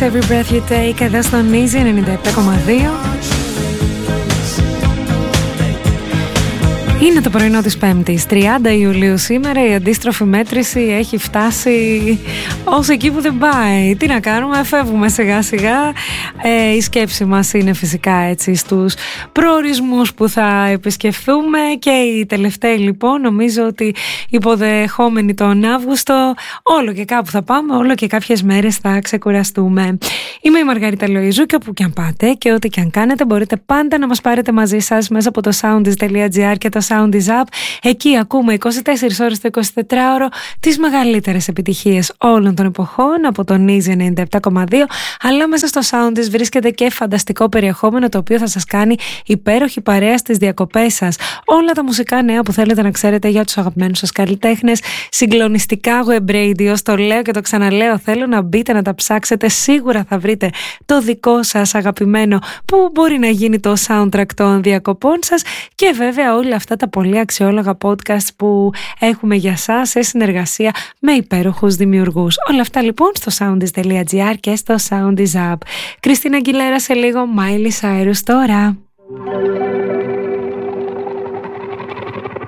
Every Breath You Take εδώ στον Easy 97,2. Είναι το πρωινό της Πέμπτης, 30 Ιουλίου σήμερα. Η αντίστροφη μέτρηση έχει φτάσει ως εκεί που δεν πάει. Τι να κάνουμε, φεύγουμε σιγά σιγά. Η σκέψη μας είναι φυσικά έτσι στους προορισμούς που θα επισκεφθούμε. Και οι τελευταίοι λοιπόν, νομίζω ότι υποδεχόμενοι τον Αύγουστο, όλο και κάπου θα πάμε, όλο και κάποιες μέρες θα ξεκουραστούμε. Είμαι η Μαργαρίτα Λοΐζου και όπου και αν πάτε και ό,τι και αν κάνετε, μπορείτε πάντα να μας πάρετε μαζί σας μέσα από το soundis.gr και το Soundis App. Εκεί ακούμε 24 ώρες το 24ωρο τις μεγαλύτερες επιτυχίες όλων των εποχών από τον Easy 97,2, αλλά μέσα στο Soundis βρίσκεται και φανταστικό περιεχόμενο το οποίο θα σας κάνει υπέροχη παρέα στις διακοπές σας. Όλα τα μουσικά νέα που θέλετε να ξέρετε για τους αγαπημένους σας καλλιτέχνες, συγκλονιστικά web radio, το λέω και το ξαναλέω, θέλω να μπείτε να τα ψάξετε, σίγουρα θα βρείτε το δικό σας αγαπημένο που μπορεί να γίνει το soundtrack των διακοπών σας, και βέβαια όλα αυτά τα πολύ αξιόλογα podcast που έχουμε για σας σε συνεργασία με υπέροχους δημιουργούς. Όλα αυτά λοιπόν στο soundis.gr και στο Soundis App. Κριστίνα Αγγιλέρα σε λίγο, Miley Cyrus τώρα.